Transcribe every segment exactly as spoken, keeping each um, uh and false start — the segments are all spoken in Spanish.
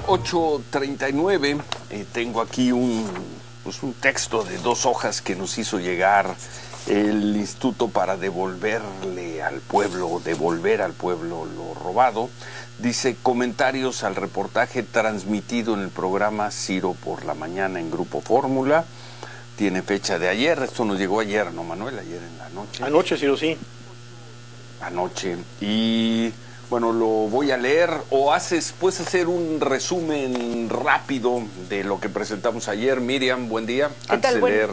ocho treinta y nueve, eh, tengo aquí un, pues un texto de dos hojas que nos hizo llegar el Instituto para devolverle al pueblo, devolver al pueblo lo robado. Dice, comentarios al reportaje transmitido en el programa Ciro por la mañana en Grupo Fórmula. Tiene fecha de ayer, esto nos llegó ayer, ¿no, Manuel? Ayer en la noche. Anoche, Ciro, sí. Anoche. Y bueno, lo voy a leer, o haces, puedes hacer un resumen rápido de lo que presentamos ayer. Miriam, buen día. Antes de leer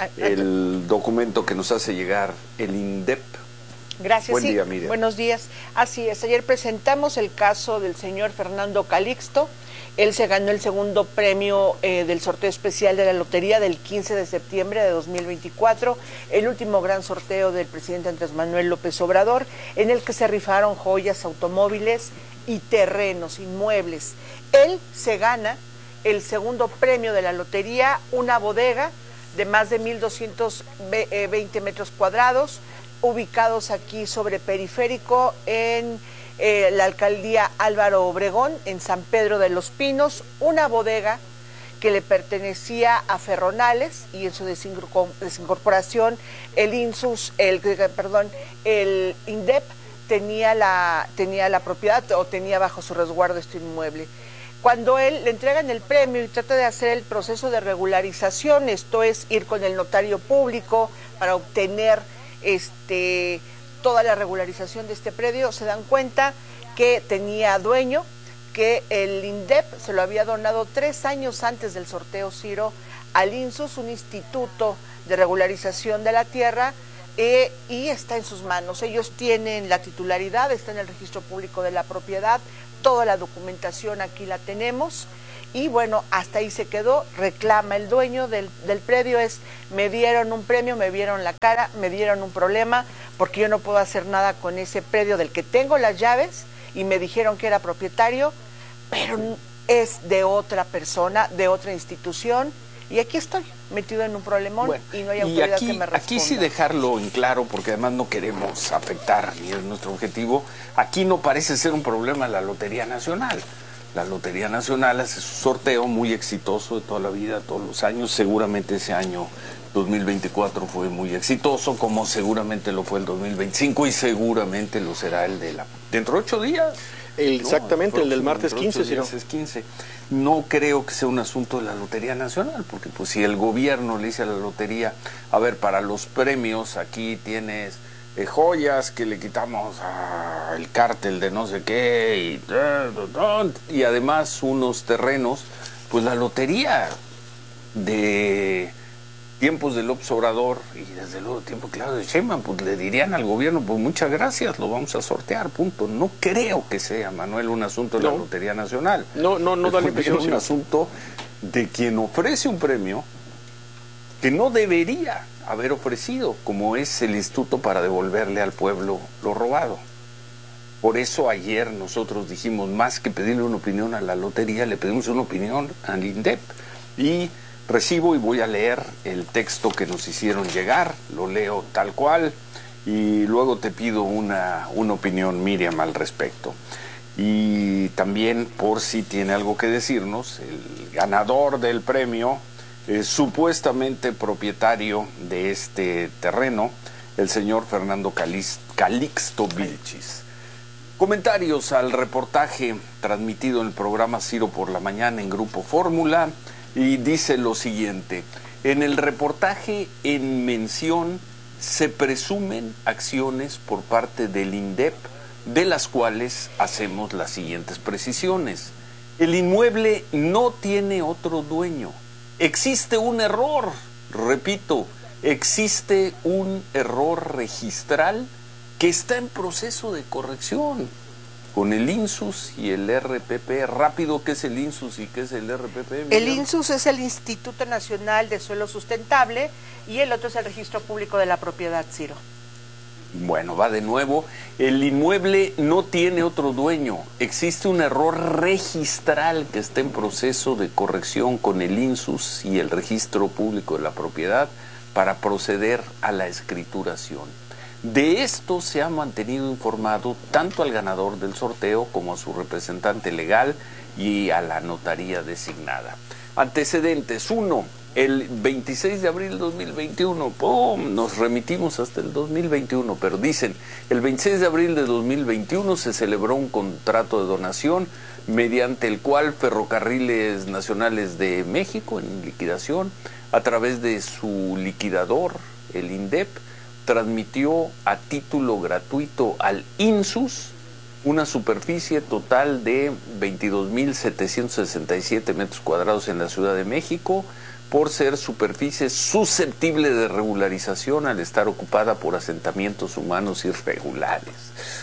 el documento que nos hace llegar el INDEP. Gracias. Buen sí. día, Miriam. Buenos días. Así es, ayer presentamos el caso del señor Fernando Calixto. Él se ganó el segundo premio eh, del sorteo especial de la lotería del quince de septiembre de dos mil veinticuatro, el último gran sorteo del presidente Andrés Manuel López Obrador, en el que se rifaron joyas, automóviles y terrenos, inmuebles. Él se gana el segundo premio de la lotería, una bodega de más de mil doscientos veinte metros cuadrados, ubicados aquí sobre Periférico en eh, la alcaldía Álvaro Obregón, en San Pedro de los Pinos, una bodega que le pertenecía a Ferronales, y en su desincorporación el INSUS, el perdón, el INDEP tenía la tenía la propiedad o tenía bajo su resguardo este inmueble. Cuando él le entregan el premio y trata de hacer el proceso de regularización, esto es ir con el notario público para obtener este toda la regularización de este predio, se dan cuenta que tenía dueño, que el INDEP se lo había donado tres años antes del sorteo Ciro al INSUS, un instituto de regularización de la tierra, eh, y está en sus manos. Ellos tienen la titularidad, está en el registro público de la propiedad, toda la documentación aquí la tenemos, y bueno, hasta ahí se quedó. Reclama el dueño del, del predio, es, me dieron un premio, me vieron la cara, me dieron un problema, porque yo no puedo hacer nada con ese predio del que tengo las llaves, y me dijeron que era propietario, pero es de otra persona, de otra institución, y aquí estoy, metido en un problemón, bueno, y no hay autoridad aquí, que me responda. Aquí sí dejarlo en claro, porque además no queremos afectar, ni es nuestro objetivo. Aquí no parece ser un problema la Lotería Nacional. La Lotería Nacional hace su sorteo muy exitoso de toda la vida, todos los años. Seguramente ese año dos mil veinticuatro fue muy exitoso, como seguramente lo fue el dos mil veinticinco, y seguramente lo será el de la... dentro de ocho días. El, exactamente, no, el, el del martes quince, sí. Es quince. No creo que sea un asunto de la Lotería Nacional, porque pues si el gobierno le dice a la lotería, a ver, para los premios aquí tienes eh, joyas que le quitamos al cártel de no sé qué, y, y además unos terrenos, pues la lotería de tiempos de López Obrador y desde luego tiempo claro de Sheinbaum, pues le dirían al gobierno, pues muchas gracias, lo vamos a sortear, punto. No creo que sea, Manuel, un asunto de no. la Lotería Nacional. No, no, no da la impresión. Es un asunto de quien ofrece un premio que no debería haber ofrecido, como es el Instituto para devolverle al pueblo lo robado. Por eso ayer nosotros dijimos, más que pedirle una opinión a la lotería, le pedimos una opinión al INDEP. Y recibo y voy a leer el texto que nos hicieron llegar, lo leo tal cual, y luego te pido una, una opinión, Miriam, al respecto. Y también, por si tiene algo que decirnos, el ganador del premio, eh, supuestamente propietario de este terreno, el señor Fernando Calix, Calixto Vilchis. Comentarios al reportaje transmitido en el programa Ciro por la mañana en Grupo Fórmula. Y dice lo siguiente: en el reportaje en mención se presumen acciones por parte del INDEP, de las cuales hacemos las siguientes precisiones. El inmueble no tiene otro dueño. Existe un error, repito, existe un error registral que está en proceso de corrección con el INSUS y el R P P. Rápido, ¿qué es el INSUS y qué es el R P P? El INSUS es el Instituto Nacional de Suelo Sustentable y el otro es el Registro Público de la Propiedad, Ciro. Bueno, va de nuevo. El inmueble no tiene otro dueño. Existe un error registral que está en proceso de corrección con el INSUS y el Registro Público de la Propiedad para proceder a la escrituración. De esto se ha mantenido informado tanto al ganador del sorteo como a su representante legal y a la notaría designada. Antecedentes. Uno, el veintiséis de abril de dos mil veintiuno, ¡pum!, nos remitimos hasta el dos mil veintiuno, pero dicen, el veintiséis de abril de dos mil veintiuno se celebró un contrato de donación mediante el cual Ferrocarriles Nacionales de México, en liquidación, a través de su liquidador, el INDEP, transmitió a título gratuito al INSUS una superficie total de veintidós mil setecientos sesenta y siete metros cuadrados en la Ciudad de México, por ser superficie susceptible de regularización al estar ocupada por asentamientos humanos irregulares.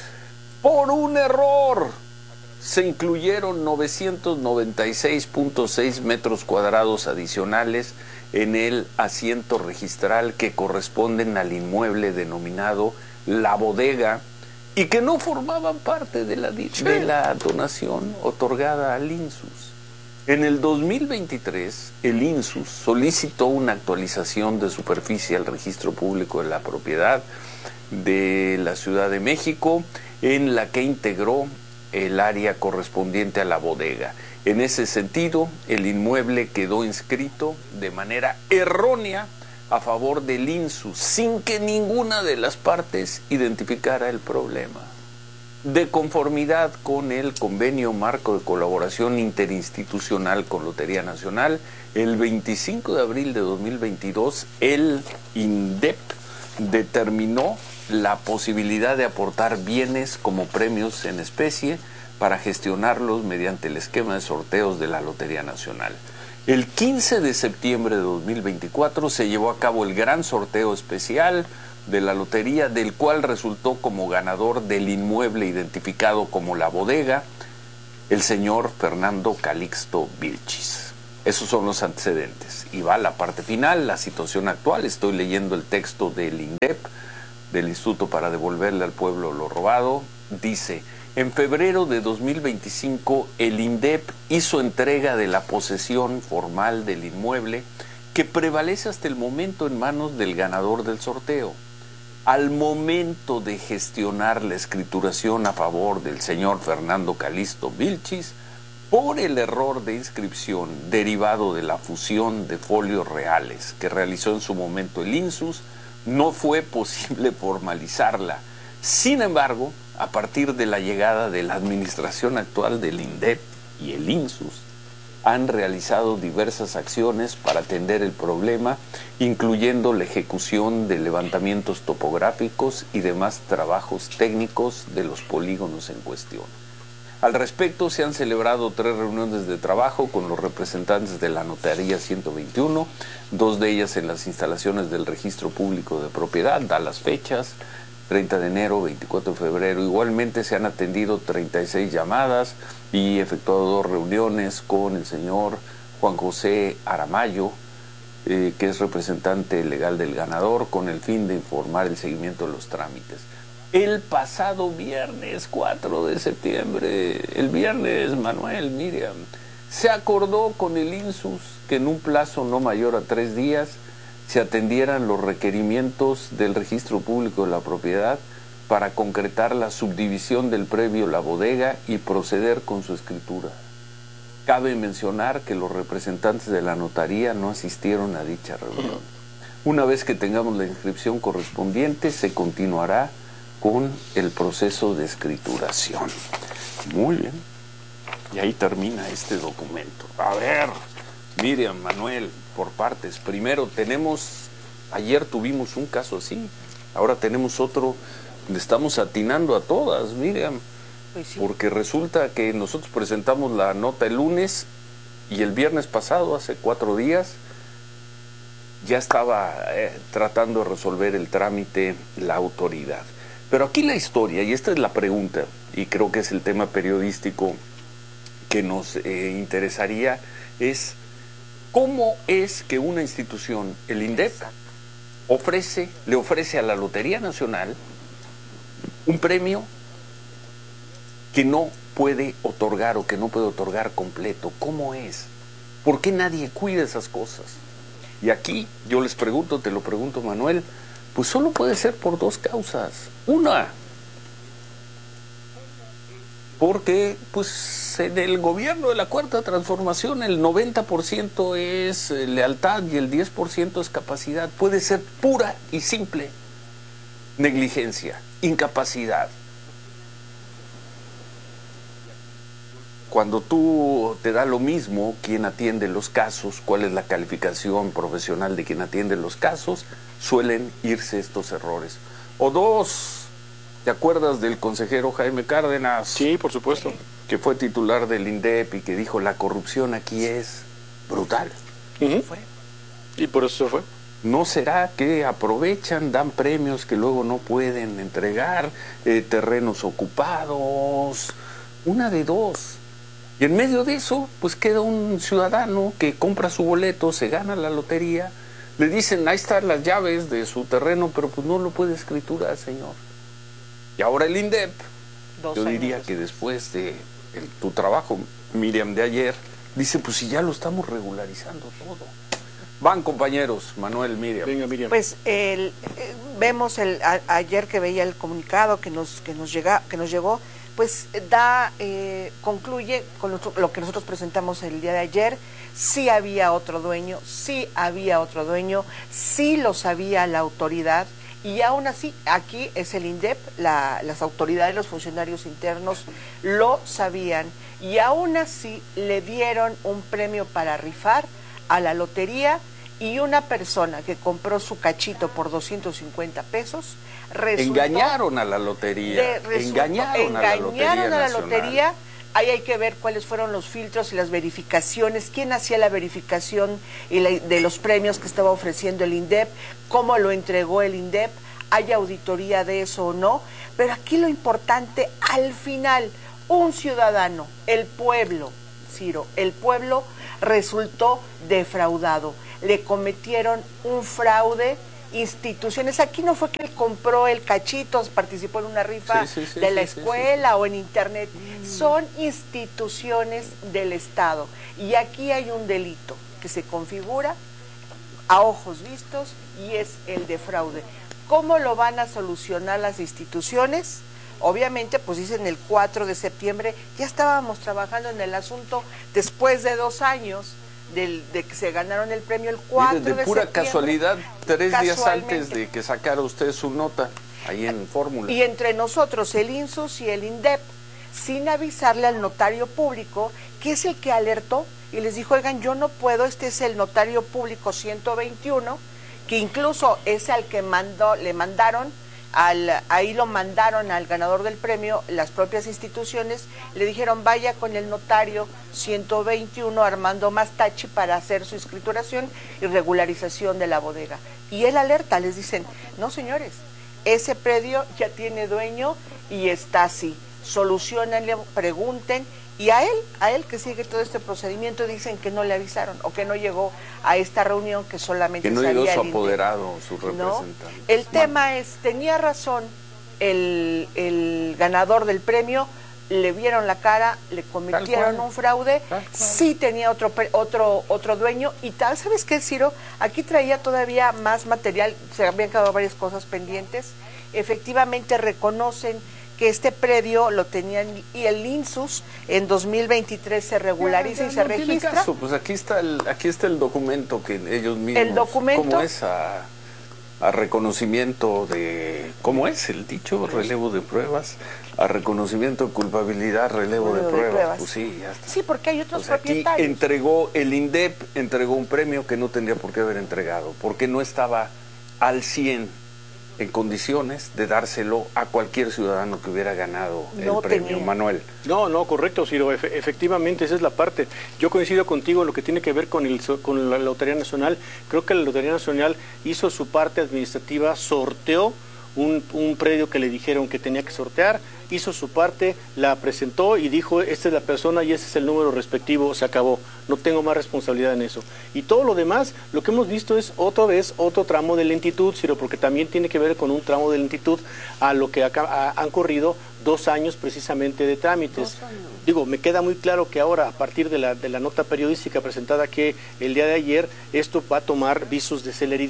Por un error se incluyeron novecientos noventa y seis punto seis metros cuadrados adicionales en el asiento registral que corresponden al inmueble denominado La Bodega y que no formaban parte de la, de la donación otorgada al INSUS. En el dos mil veintitrés, el INSUS solicitó una actualización de superficie al Registro Público de la Propiedad de la Ciudad de México, en la que integró el área correspondiente a la bodega. En ese sentido, el inmueble quedó inscrito de manera errónea a favor del INSUS, sin que ninguna de las partes identificara el problema. De conformidad con el Convenio Marco de Colaboración Interinstitucional con Lotería Nacional, el veinticinco de abril de dos mil veintidós, el INDEP determinó la posibilidad de aportar bienes como premios en especie para gestionarlos mediante el esquema de sorteos de la Lotería Nacional. El quince de septiembre de dos mil veinticuatro se llevó a cabo el gran sorteo especial de la lotería, del cual resultó como ganador del inmueble identificado como La Bodega el señor Fernando Calixto Vilchis. Esos son los antecedentes. Y va la parte final, la situación actual. Estoy leyendo el texto del INDEP, del Instituto para Devolverle al Pueblo lo Robado. Dice: en febrero de dos mil veinticinco, el INDEP hizo entrega de la posesión formal del inmueble, que prevalece hasta el momento en manos del ganador del sorteo. Al momento de gestionar la escrituración a favor del señor Fernando Calixto Vilchis, por el error de inscripción derivado de la fusión de folios reales que realizó en su momento el INSUS, no fue posible formalizarla. Sin embargo, a partir de la llegada de la administración actual del INDEP y el INSUS, han realizado diversas acciones para atender el problema, incluyendo la ejecución de levantamientos topográficos y demás trabajos técnicos de los polígonos en cuestión. Al respecto, se han celebrado tres reuniones de trabajo con los representantes de la Notaría ciento veintiuno, dos de ellas en las instalaciones del Registro Público de Propiedad, da las fechas, treinta de enero, veinticuatro de febrero. Igualmente se han atendido treinta y seis llamadas y efectuado dos reuniones con el señor Juan José Aramayo, eh, que es representante legal del ganador, con el fin de informar el seguimiento de los trámites. El pasado viernes cuatro de septiembre, el viernes, Manuel, Miriam, se acordó con el INSUS que en un plazo no mayor a tres días se atendieran los requerimientos del Registro Público de la Propiedad para concretar la subdivisión del predio La Bodega y proceder con su escritura. Cabe mencionar que los representantes de la notaría no asistieron a dicha reunión. Una vez que tengamos la inscripción correspondiente, se continuará con el proceso de escrituración. Muy bien. Y ahí termina este documento. A ver, Miriam, Manuel, por partes. Primero tenemos, ayer tuvimos un caso así, ahora tenemos otro, le estamos atinando a todas, Miriam. Pues sí. Porque resulta que nosotros presentamos la nota el lunes y el viernes pasado, hace cuatro días, ya estaba eh, tratando de resolver el trámite la autoridad. Pero aquí la historia, y esta es la pregunta, y creo que es el tema periodístico que nos eh, interesaría, es cómo es que una institución, el INDEP, ofrece, le ofrece a la Lotería Nacional un premio que no puede otorgar o que no puede otorgar completo. ¿Cómo es? ¿Por qué nadie cuida esas cosas? Y aquí yo les pregunto, te lo pregunto, Manuel, pues solo puede ser por dos causas. Una, porque pues en el gobierno de la Cuarta Transformación el noventa por ciento es lealtad y el diez por ciento es capacidad. Puede ser pura y simple negligencia, incapacidad. Cuando tú te da lo mismo quién atiende los casos, cuál es la calificación profesional de quien atiende los casos, suelen irse estos errores. O dos, ¿te acuerdas del consejero Jaime Cárdenas? Sí, por supuesto. Que fue titular del INDEP y que dijo la corrupción aquí es brutal. Uh-huh. Y por eso se fue. ¿No será que aprovechan, dan premios que luego no pueden entregar, eh, terrenos ocupados? Una de dos. Y en medio de eso, pues queda un ciudadano que compra su boleto, se gana la lotería, le dicen, ahí están las llaves de su terreno, pero pues no lo puede escriturar, señor. Y ahora el INDEP, Dos yo diría después. que después de el, tu trabajo, Miriam, de ayer, dice, pues si ya lo estamos regularizando todo. Van, compañeros, Manuel, Miriam. Venga, Miriam. Pues el, eh, vemos el, a, ayer que veía el comunicado que nos, que nos, llega, que nos llegó, pues da, eh, concluye con lo, lo que nosotros presentamos el día de ayer. Sí había otro dueño, sí había otro dueño, sí lo sabía la autoridad, y aún así, aquí es el INDEP, la, las autoridades, los funcionarios internos lo sabían, y aún así le dieron un premio para rifar a la lotería, y una persona que compró su cachito por doscientos cincuenta pesos, resultó, engañaron a la lotería, de, resultó, engañaron, engañaron a la lotería, a la lotería. Ahí hay que ver cuáles fueron los filtros y las verificaciones, quién hacía la verificación y la, de los premios que estaba ofreciendo el INDEP, cómo lo entregó el INDEP, hay auditoría de eso o no, pero aquí lo importante, al final, un ciudadano, el pueblo, Ciro, el pueblo resultó defraudado, le cometieron un fraude, instituciones, aquí no fue que él compró el cachito, participó en una rifa sí, sí, sí, de la sí, escuela sí, sí. o en internet, mm. son instituciones del Estado, y aquí hay un delito que se configura a ojos vistos y es el de fraude. ¿Cómo lo van a solucionar las instituciones? Obviamente, pues dicen el cuatro de septiembre, ya estábamos trabajando en el asunto después de dos años, Del, de que se ganaron el premio el cuatro Mire, de, de pura septiembre, casualidad, tres días antes de que sacara usted su nota, ahí en Fórmula. Y entre nosotros, el INSUS y el INDEP, sin avisarle al notario público, que es el que alertó, y les dijo, oigan, yo no puedo, este es el notario público ciento veintiuno, que incluso es al que mandó, le mandaron, Al, ahí lo mandaron al ganador del premio, las propias instituciones le dijeron vaya con el notario ciento veintiuno Armando Mastachi para hacer su escrituración y regularización de la bodega, y él alerta, les dicen, no señores, ese predio ya tiene dueño y está así, solucionenle, pregunten, y a él, a él que sigue todo este procedimiento dicen que no le avisaron o que no llegó a esta reunión, que solamente que no sabía llegó su el apoderado, su representante. ¿No? El tema es, tenía razón el, el ganador del premio, le vieron la cara, le cometieron un fraude, sí tenía otro otro otro dueño, y tal, ¿sabes qué, Ciro? Aquí traía todavía más material, se habían quedado varias cosas pendientes, efectivamente reconocen que este predio lo tenían, y el INSUS en dos mil veintitrés se regulariza ya, ya, y se no registra. Caso. Pues aquí está el aquí está el documento que ellos mismos, el documento, ¿cómo es a, a reconocimiento de, cómo es el dicho, relevo de pruebas, a reconocimiento de culpabilidad, relevo, relevo de, pruebas. de pruebas? Pues sí, ya está. Sí, porque hay otros pues propietarios. Aquí entregó el INDEP, entregó un premio que no tendría por qué haber entregado, porque no estaba al cien en condiciones de dárselo a cualquier ciudadano que hubiera ganado no el premio, tenía. Manuel. No, no, correcto, Ciro, Efe, efectivamente esa es la parte. Yo coincido contigo en lo que tiene que ver con, el, con la Lotería Nacional. Creo que la Lotería Nacional hizo su parte administrativa, sorteó un, un predio que le dijeron que tenía que sortear, hizo su parte, la presentó y dijo, esta es la persona y este es el número respectivo, se acabó, no tengo más responsabilidad en eso. Y todo lo demás, lo que hemos visto es otra vez otro tramo de lentitud, Ciro, porque también tiene que ver con un tramo de lentitud a lo que acá, a, han corrido dos años precisamente de trámites. Digo, me queda muy claro que ahora, a partir de la, de la nota periodística presentada que el día de ayer, esto va a tomar visos de celeridad.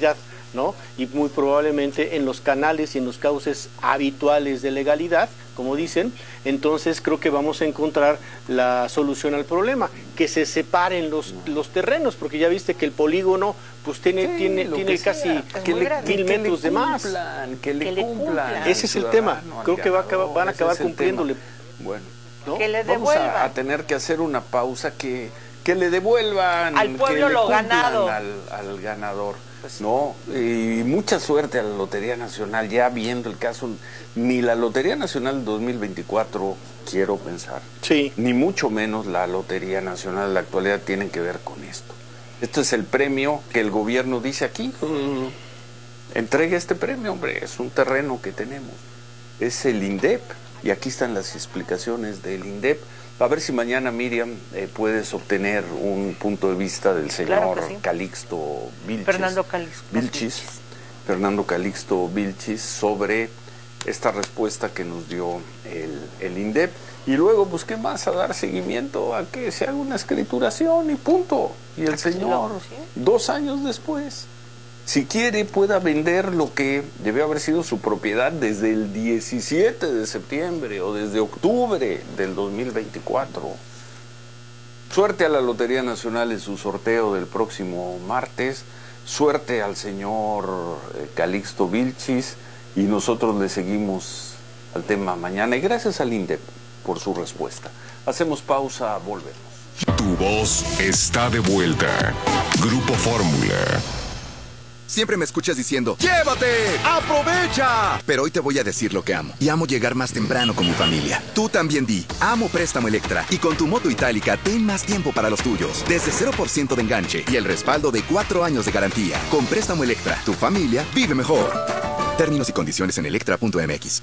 ¿no? Y muy probablemente en los canales y en los cauces habituales de legalidad, como dicen. Entonces creo que vamos a encontrar la solución al problema, que se separen los, no. los terrenos, porque ya viste que el polígono pues tiene, sí, tiene, tiene casi mil metros de más. Que le, que le cumplan. Ese es el tema, creo que va a acabar, van a acabar cumpliéndole. Bueno, ¿no? Que le vamos a, a tener que hacer una pausa, que, que le devuelvan al pueblo que lo ganado al, al ganador. Pues, no, y mucha suerte a la Lotería Nacional, ya viendo el caso. Ni la Lotería Nacional dos mil veinticuatro, quiero pensar, sí. ni mucho menos la Lotería Nacional de la actualidad tienen que ver con esto. Esto es el premio que el gobierno dice aquí. Mm. Entregue este premio, hombre, es un terreno que tenemos. Es el INDEP, y aquí están las explicaciones del INDEP. A ver si mañana, Miriam, eh, puedes obtener un punto de vista del señor claro sí. Calixto Vilchis. Fernando Calixto Vilchis. Fernando Calixto Vilchis, sobre esta respuesta que nos dio el, el INDEP. Y luego, pues, ¿qué más? A dar seguimiento a que se haga una escrituración y punto. Y el señor, ¿sí? dos años después, si quiere, pueda vender lo que debió haber sido su propiedad desde el diecisiete de septiembre o desde octubre del dos mil veinticuatro. Suerte a la Lotería Nacional en su sorteo del próximo martes. Suerte al señor Calixto Vilchis, y nosotros le seguimos al tema mañana. Y gracias al INDEP por su respuesta. Hacemos pausa, volvemos. Tu voz está de vuelta. Grupo Fórmula. Siempre me escuchas diciendo, ¡llévate! ¡Aprovecha! Pero hoy te voy a decir lo que amo. Y amo llegar más temprano con mi familia. Tú también di, amo Préstamo Electra. Y con tu moto itálica, ten más tiempo para los tuyos. Desde cero por ciento de enganche y el respaldo de cuatro años de garantía. Con Préstamo Electra, tu familia vive mejor. Términos y condiciones en electra punto m x.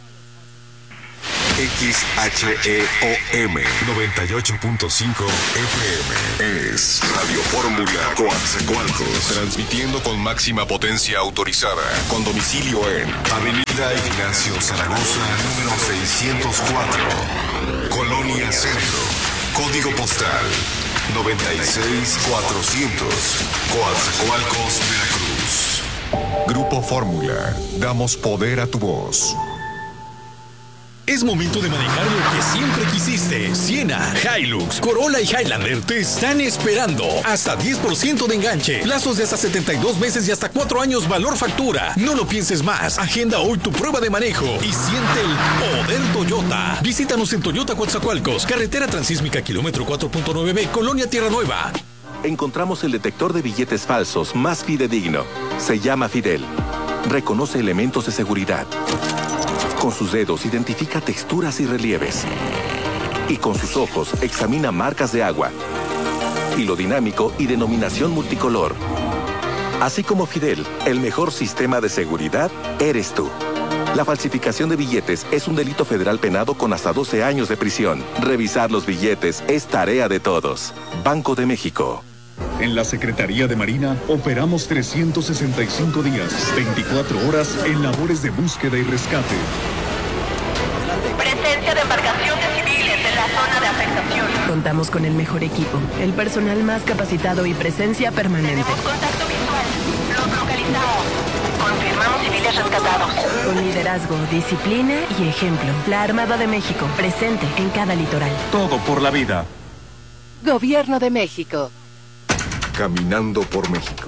X H E O M noventa y ocho punto cinco F M es Radio Fórmula Coatzacoalcos, transmitiendo con máxima potencia autorizada, con domicilio en Avenida Ignacio Zaragoza, número seiscientos cuatro, Colonia Centro, código postal noventa y seis mil cuatrocientos, Coatzacoalcos, Veracruz. Grupo Fórmula, damos poder a tu voz. Es momento de manejar lo que siempre quisiste. Siena, Hilux, Corolla y Highlander te están esperando. Hasta diez por ciento de enganche. Plazos de hasta setenta y dos meses y hasta cuatro años valor factura. No lo pienses más. Agenda hoy tu prueba de manejo y siente el poder Toyota. Visítanos en Toyota Coatzacoalcos, carretera transísmica kilómetro cuatro punto nueve B, Colonia Tierra Nueva. Encontramos el detector de billetes falsos más fidedigno. Se llama Fidel. Reconoce elementos de seguridad. Con sus dedos identifica texturas y relieves. Y con sus ojos examina marcas de agua. Hilo dinámico y denominación multicolor. Así como Fidel, el mejor sistema de seguridad eres tú. La falsificación de billetes es un delito federal penado con hasta doce años de prisión. Revisar los billetes es tarea de todos. Banco de México. En la Secretaría de Marina operamos trescientos sesenta y cinco días, veinticuatro horas en labores de búsqueda y rescate. Presencia de embarcaciones civiles en la zona de afectación. Contamos con el mejor equipo, el personal más capacitado y presencia permanente. Tenemos contacto visual. Los localizamos. Confirmamos civiles rescatados. Con liderazgo, disciplina y ejemplo. La Armada de México, presente en cada litoral. Todo por la vida. Gobierno de México. Caminando por México.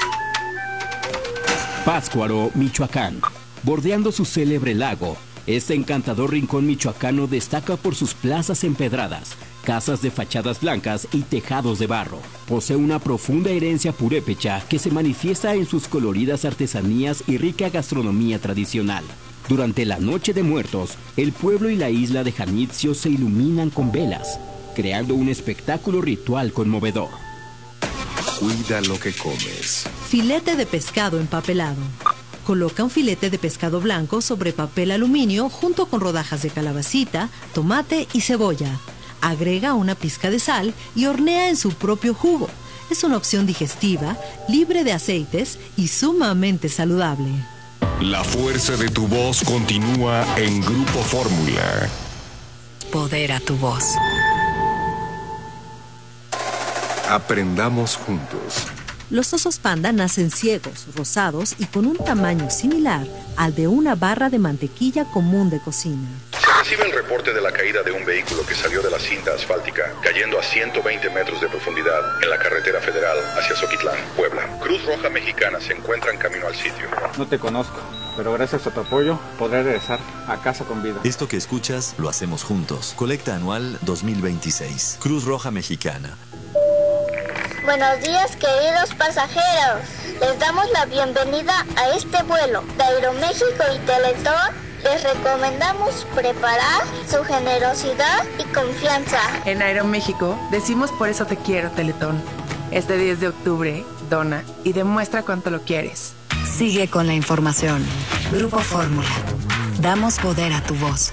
Pátzcuaro, Michoacán. Bordeando su célebre lago, este encantador rincón michoacano destaca por sus plazas empedradas, casas de fachadas blancas y tejados de barro. Posee una profunda herencia purépecha que se manifiesta en sus coloridas artesanías y rica gastronomía tradicional. Durante la Noche de Muertos, el pueblo y la isla de Janitzio se iluminan con velas, creando un espectáculo ritual conmovedor. Cuida lo que comes. Filete de pescado empapelado. Coloca un filete de pescado blanco sobre papel aluminio junto con rodajas de calabacita, tomate y cebolla. Agrega una pizca de sal y hornea en su propio jugo. Es una opción digestiva, libre de aceites y sumamente saludable. La fuerza de tu voz continúa en Grupo Fórmula. Poder a tu voz. Aprendamos juntos. Los osos panda nacen ciegos, rosados y con un tamaño similar al de una barra de mantequilla común de cocina. Se recibe el reporte de la caída de un vehículo que salió de la cinta asfáltica, cayendo a ciento veinte metros de profundidad en la carretera federal hacia Zoquitlán, Puebla. Cruz Roja Mexicana se encuentra en camino al sitio. No te conozco, pero gracias a tu apoyo podré regresar a casa con vida. Esto que escuchas lo hacemos juntos. Colecta anual dos mil veintiséis. Cruz Roja Mexicana. Buenos días, queridos pasajeros. Les damos la bienvenida a este vuelo de Aeroméxico y Teletón. Les recomendamos preparar su generosidad y confianza. En Aeroméxico decimos por eso te quiero, Teletón. Este diez de octubre, dona y demuestra cuánto lo quieres. Sigue con la información. Grupo Fórmula. Damos poder a tu voz.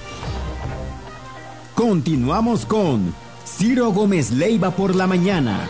Continuamos con Ciro Gómez Leiva por la mañana.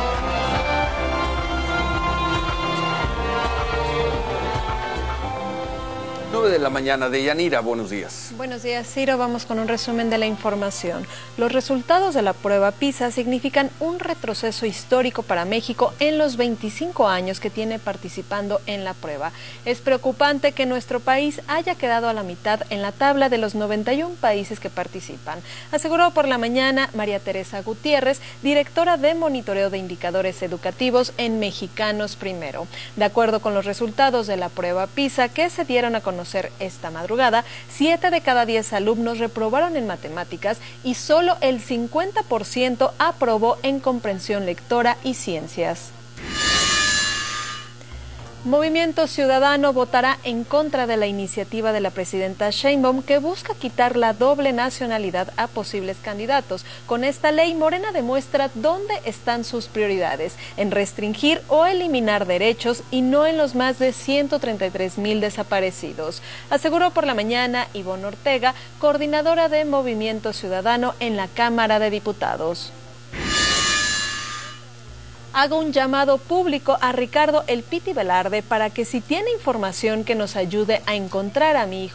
nueve de la mañana. De Yanira, buenos días. Buenos días, Ciro. Vamos con un resumen de la información. Los resultados de la prueba PISA significan un retroceso histórico para México en los veinticinco años que tiene participando en la prueba. Es preocupante que nuestro país haya quedado a la mitad en la tabla de los noventa y uno países que participan, aseguró por la mañana María Teresa Gutiérrez, directora de monitoreo de indicadores educativos en Mexicanos Primero. De acuerdo con los resultados de la prueba PISA que se dieron a conocer esta madrugada, siete de cada diez alumnos reprobaron en matemáticas y solo el cincuenta por ciento aprobó en comprensión lectora y ciencias. Movimiento Ciudadano votará en contra de la iniciativa de la presidenta Sheinbaum que busca quitar la doble nacionalidad a posibles candidatos. Con esta ley, Morena demuestra dónde están sus prioridades, en restringir o eliminar derechos y no en los más de ciento treinta y tres mil desaparecidos, aseguró por la mañana Ivonne Ortega, coordinadora de Movimiento Ciudadano en la Cámara de Diputados. Hago un llamado público a Ricardo El Piti Velarde para que si tiene información que nos ayude a encontrar a mi hijo